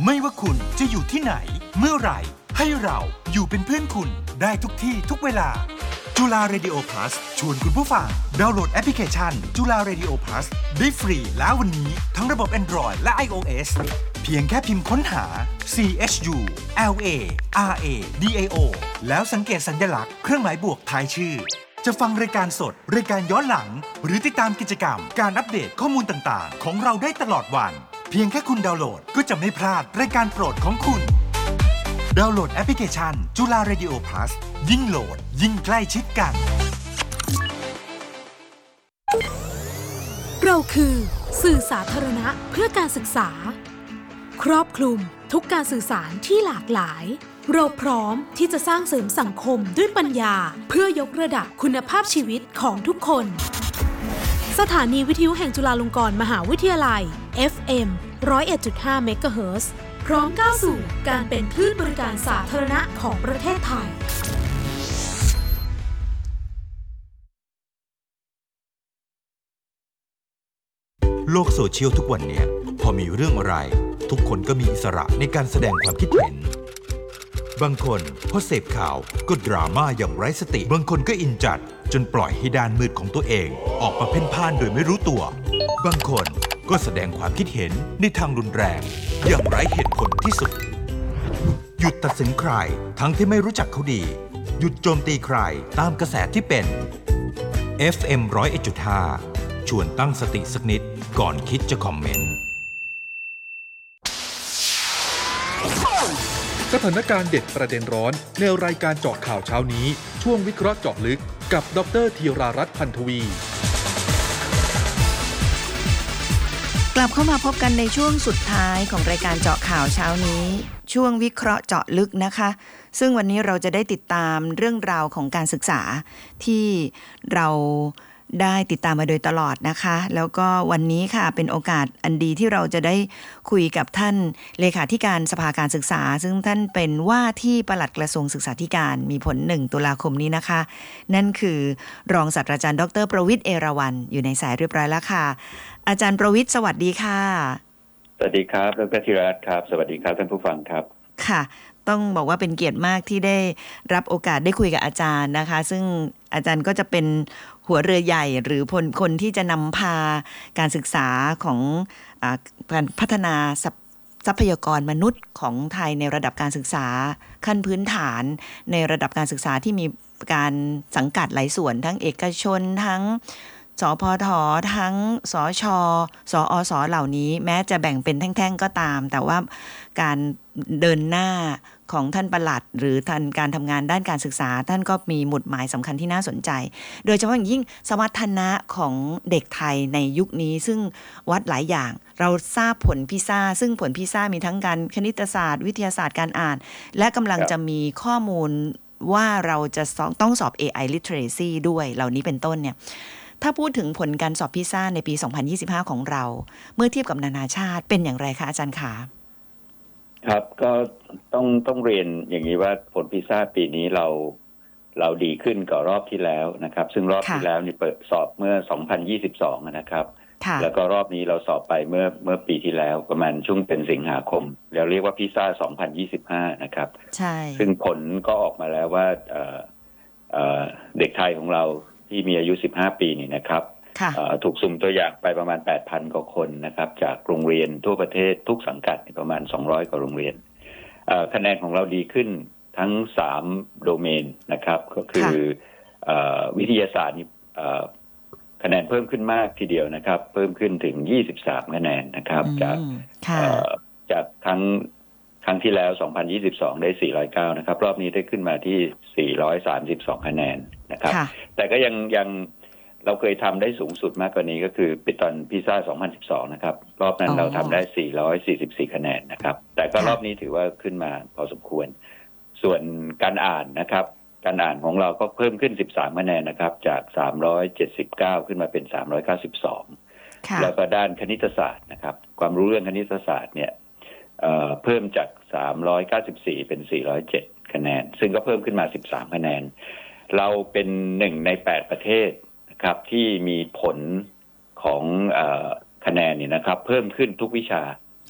ไม่ว่าคุณจะอยู่ที่ไหนเมื่อไหร่ให้เราอยู่เป็นเพื่อนคุณได้ทุกที่ทุกเวลาจุฬา Radio Plus ชวนคุณผู้ฟังดาวน์โหลดแอปพลิเคชันจุฬา Radio Plus ได้ฟรีแล้ววันนี้ทั้งระบบ Android และ iOS เพียงแค่พิมพ์ค้นหา CHU LA RA DAO แล้วสังเกตสัญลักษณ์เครื่องหมายบวกท้ายชื่อจะฟังรายการสดรายการย้อนหลังหรือติดตามกิจกรรมการอัปเดตข้อมูลต่างๆของเราได้ตลอดวันเพียงแค่คุณดาวน์โหลดก็จะไม่พลาดรายการโปรดของคุณดาวน์โหลดแอปพลิเคชันจุฬา Radio Plus ยิ่งโหลดยิ่งใกล้ชิดกันเราคือสื่อสาธารณะเพื่อการศึกษาครอบคลุมทุกการสื่อสารที่หลากหลายเราพร้อมที่จะสร้างเสริมสังคมด้วยปัญญาเพื่อยกระดับคุณภาพชีวิตของทุกคนสถานีวิทยุแห่งจุฬาลงกรณ์มหาวิทยาลัย FM 101.5 เมกะเฮิรตซ์พร้อมก้าวสู่การเป็นคลื่นบริการสาธารณะของประเทศไทยโลกโซเชียลทุกวันนี้พอมีเรื่องอะไรทุกคนก็มีอิสระในการแสดงความคิดเห็นบางคนพอเสพข่าวก็ดราม่าอย่างไร้สติบางคนก็อินจัดจนปล่อยให้ด้านมืดของตัวเองออกมาเพ่นพ่านโดยไม่รู้ตัวบางคนก็แสดงความคิดเห็นในทางรุนแรงอย่างไร้เหตุผลที่สุดหยุดตัดสินใครทั้งที่ไม่รู้จักเขาดีหยุดโจมตีใครตามกระแสที่เป็น FM 101.5 ชวนตั้งสติสักนิดก่อนคิดจะคอมเมนต์สถานการณ์เด็ดประเด็นร้อนในรายการเจาะข่าวเช้านี้ช่วงวิเคราะห์เจาะลึกกับดร.ธีรารัตน์พันธวีกลับเข้ามาพบกันในช่วงสุดท้ายของรายการเจาะข่าวเช้านี้ช่วงวิเคราะห์เจาะลึกนะคะซึ่งวันนี้เราจะได้ติดตามเรื่องราวของการศึกษาที่เราได้ติดตามมาโดยตลอดนะคะแล้วก็วันนี้ค่ะเป็นโอกาสอันดีที่เราจะได้คุยกับท่านเลขาธิการสภาการศึกษาซึ่งท่านเป็นว่าที่ปลัดกระทรวงศึกษาธิการมีผล1ตุลาคมนี้นะคะนั่นคือรองศาสตราจารย์ดร.ประวิตร เอราวัณอยู่ในสายเรียบร้อยแล้วค่ะอาจารย์ประวิตรสวัสดีค่ะสวัสดีครับดร.ธีรรัตน์ครับสวัสดีครับท่านผู้ฟังครับค่ะต้องบอกว่าเป็นเกียรติมากที่ได้รับโอกาสได้คุยกับอาจารย์นะคะซึ่งอาจารย์ก็จะเป็นหัวเรือใหญ่หรือคนที่จะนำพาการศึกษาของการพัฒนาทรัพยากรมนุษย์ของไทยในระดับการศึกษาขั้นพื้นฐานในระดับการศึกษาที่มีการสังกัดหลายส่วนทั้งเอกชนทั้งสพททั้งสชสอสเหล่านี้แม้จะแบ่งเป็นแท่งๆก็ตามแต่ว่าการเดินหน้าของท่านปลัดหรือการทำงานด้านการศึกษาท่านก็มีหมุดหมายสำคัญที่น่าสนใจโดยเฉพาะอย่างยิ่งสมรรถนะของเด็กไทยในยุคนี้ซึ่งวัดหลายอย่างเราทราบผลพิซ่าซึ่งผลพิซ่ามีทั้งการคณิตศาสตร์วิทยาศาสตร์การอ่านและกำลังจะมีข้อมูลว่าเราจะต้องสอบ AI literacy ด้วยเหล่านี้เป็นต้นเนี่ยถ้าพูดถึงผลการสอบพิซ่าในปี 2025 ของเราเมื่อเทียบกับนานาชาติเป็นอย่างไรคะอาจารย์คะครับก็ต้องเรียนอย่างนี้ว่าผลพิซ่าปีนี้เราดีขึ้นกว่ารอบที่แล้วนะครับซึ่งรอบที่แล้วนี่เปิดสอบเมื่อ 2022 นะครับแล้วก็รอบนี้เราสอบไปเมื่อปีที่แล้วประมาณช่วงเป็นสิงหาคมแล้วเรียกว่าพิซ่า 2025 นะครับใช่ซึ่งผลก็ออกมาแล้วว่าเด็กไทยของเราที่มีอายุ15 ปีนี่นะครับถูกสุ่มตัวอย่างไปประมาณ 8,000 กว่าคนนะครับจากโรงเรียนทั่วประเทศทุกสังกัดประมาณ200 กว่าโรงเรียนคะแนนของเราดีขึ้นทั้ง3โดเมนนะครับก็คือวิทยาศาสตร์นี่คะแนนเพิ่มขึ้นมากทีเดียวนะครับเพิ่มขึ้นถึง23คะแนนนะครับจากครั้งที่แล้ว2022ได้409นะครับรอบนี้ได้ขึ้นมาที่432คะแนนนะครับแต่ก็ยังเราเคยทำได้สูงสุดมากกว่านี้ก็คือปิดตอนพิซ่า 2012 นะครับรอบนั้นเราทำได้444คะแนนนะครับแต่ก็รอบนี้ถือว่าขึ้นมาพอสมควรส่วนการอ่านนะครับการอ่านของเราก็เพิ่มขึ้น13คะแนนนะครับจาก379ขึ้นมาเป็น392แล้วก็ด้านคณิตศาสตร์นะครับความรู้เรื่องคณิตศาสตร์เนี่ยเพิ่มจาก394เป็น407คะแนนซึ่งก็เพิ่มขึ้นมา13คะแนนเราเป็น1ใน8ประเทศนะครับที่มีผลของคะแนนนี่นะครับเพิ่มขึ้นทุกวิชา